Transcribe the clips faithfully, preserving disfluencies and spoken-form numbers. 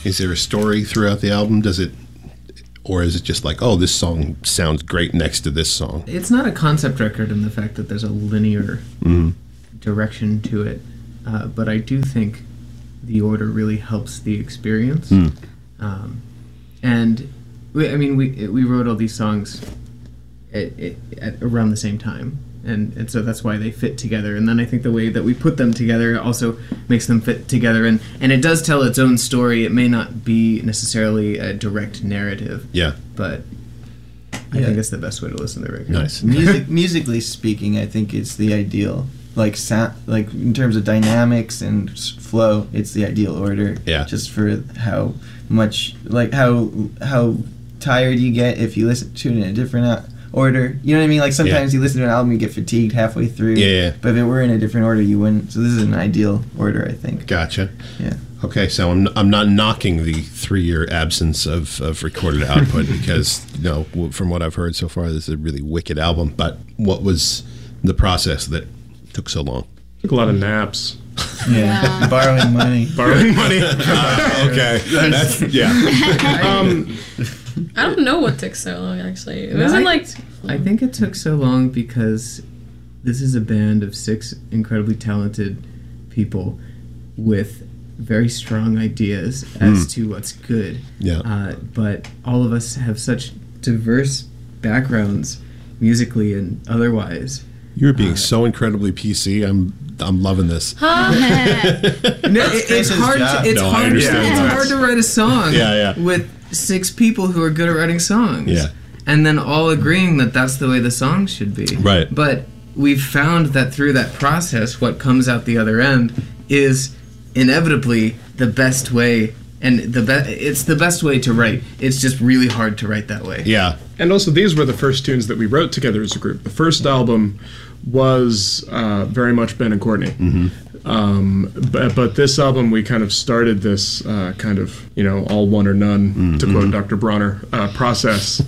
Is there a story throughout the album? Does it, or is it just like, oh, this song sounds great next to this song? It's not a concept record in the fact that there's a linear mm-hmm. direction to it, uh, but I do think the order really helps the experience. Mm. Um, and we, I mean, we we wrote all these songs at, at, at around the same time. And, and so that's why they fit together. And then I think the way that we put them together also makes them fit together. And, and it does tell its own story. It may not be necessarily a direct narrative. Yeah. But I yeah. think it's the best way to listen to the record. Nice. Music, musically speaking, I think it's the ideal. Like sound, like in terms of dynamics and flow, it's the ideal order. Yeah. Just for how much, like how how tired you get if you listen to it in a different uh, order. You know what I mean? Like sometimes yeah. you listen to an album, you get fatigued halfway through. Yeah, yeah. But if it were in a different order, you wouldn't. So this is an ideal order, I think. Gotcha. Yeah. Okay, so I'm I'm not knocking the three-year absence of, of recorded output because, you know, from what I've heard so far, this is a really wicked album. But what was the process that took so long? Took a lot of naps. Yeah. yeah. Borrowing money. Borrowing money. uh, okay. That's, yeah. um, I don't know what took so long, actually. It wasn't I, like... I think it took so long because this is a band of six incredibly talented people with very strong ideas as mm. to what's good. Yeah. Uh, but all of us have such diverse backgrounds, musically and otherwise. You're being uh, so incredibly P C. I'm I'm loving this. no, it, it's hard. To, it's no, hard. It's hard to write a song. Yeah, yeah. With six people who are good at writing songs. Yeah. And then all agreeing that that's the way the song should be. Right. But we've found that through that process, what comes out the other end is inevitably the best way, and the be- it's the best way to write. It's just really hard to write that way. Yeah. And also, these were the first tunes that we wrote together as a group. The first album was uh, very much Ben and Courtney. Mm-hmm. Um, but, but this album, we kind of started this uh, kind of, you know, all one or none, mm-hmm. to quote Doctor Bronner, uh, process.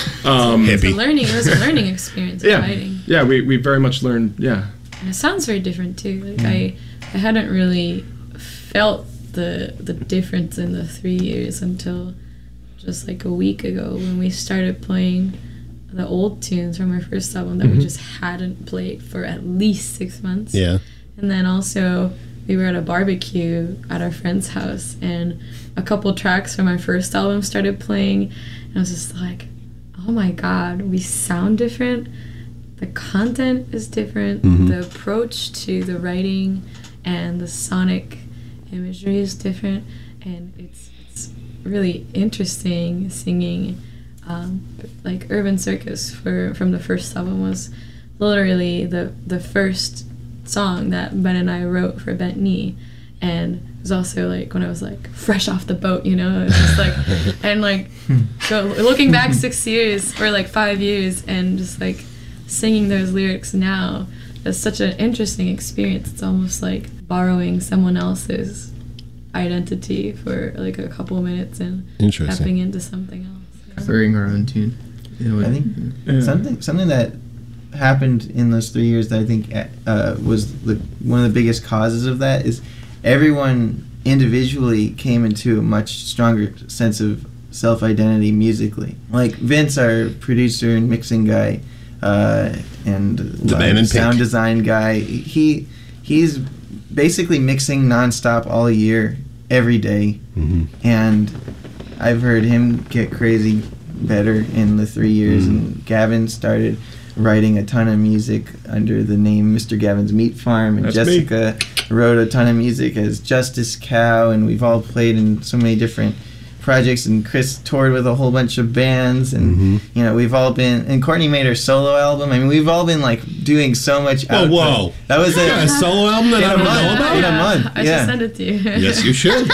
Um, Hippie. It was a learning, it was a learning experience of yeah. writing. Yeah, we, we very much learned, yeah. And it sounds very different, too. Like, mm. I, I hadn't really felt the the difference in the three years until just like a week ago when we started playing the old tunes from our first album that mm-hmm. we just hadn't played for at least six months. Yeah. And then also we were at a barbecue at our friend's house and a couple tracks from my first album started playing and I was just like, oh my God, we sound different. The content is different. Mm-hmm. The approach to the writing and the sonic imagery is different. And it's, it's really interesting singing. Um, like Urban Circus for from the first album was literally the the first song that Ben and I wrote for Bent Knee, and it was also like when I was like fresh off the boat, you know, it was just like and like go looking back six years or like five years and just like singing those lyrics now, it's such an interesting experience. It's almost like borrowing someone else's identity for like a couple minutes and tapping into something else. Covering our own tune. You know, I think yeah. something something that happened in those three years that I think uh, was the, one of the biggest causes of that is everyone individually came into a much stronger sense of self-identity musically. Like Vince, our producer and mixing guy, uh, and the man in sound pink. design guy, he he's basically mixing nonstop all year, every day, mm-hmm. and I've heard him get crazy better in the three years, mm. and Gavin started writing a ton of music under the name Mister Gavin's Meat Farm, and That's Jessica me. wrote a ton of music as Justice Cow, and we've all played in so many different projects, and Chris toured with a whole bunch of bands, and mm-hmm. you know, we've all been, and Courtney made her solo album. I mean, we've all been like doing so much output. Whoa, whoa. That was a, yeah, a solo album that I don't know about? In a month, I yeah. should send it to you. Yes, you should.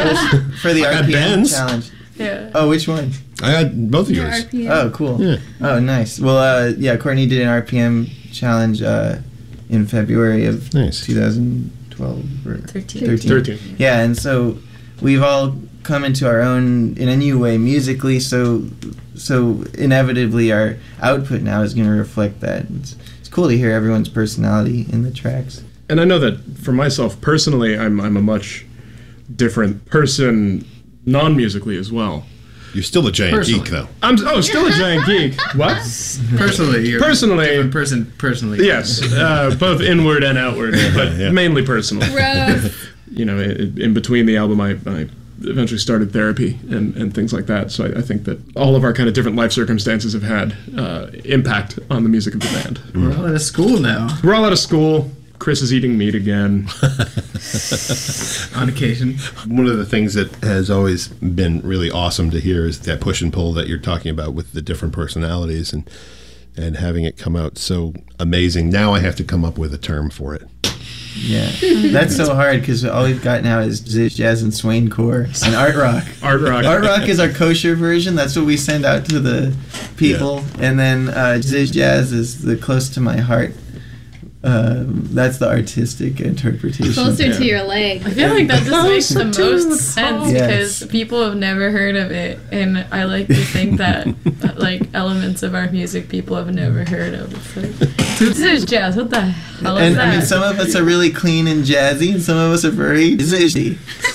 For the I R P M bands. challenge. Yeah. Oh, which one? I had both of yours. R P M. Oh, cool. Yeah. Oh, nice. Well, uh, yeah, Courtney did an R P M challenge uh, in February of nice. twenty twelve or thirteen. thirteen. thirteen. Yeah, and so we've all come into our own in a new way musically, so so inevitably our output now is going to reflect that. It's, it's cool to hear everyone's personality in the tracks. And I know that for myself personally, I'm I'm a much different person non-musically as well. You're still a giant Personally. geek, though. I'm oh still a giant geek. What? Personally, you're Personally- a different person. Personally, Yes, uh, both inward and outward, but Yeah. mainly personal. Rough. You know, in, in between the album, I, I eventually started therapy and, and things like that. So I, I think that all of our kind of different life circumstances have had uh, impact on the music of the band. We're all out of school now, We're all out of school. Chris is eating meat again. on occasion. One of the things that has always been really awesome to hear is that push and pull that you're talking about with the different personalities and and having it come out so amazing. Now I have to come up with a term for it. Yeah, that's so hard because all we've got now is Ziz Jazz and Swain Core and art rock. Art rock. Art rock is our kosher version. That's what we send out to the people, and then uh, Ziz Jazz is the close to my heart. Um, that's the artistic interpretation. Closer Yeah. to your leg. I feel like that just makes the Closer to the most sense Yes. because people have never heard of it, and I like to think that, that like elements of our music people have never heard of. It's like, this is jazz. What the hell is And that? I mean, some of us are really clean and jazzy, and some of us are very zizzy.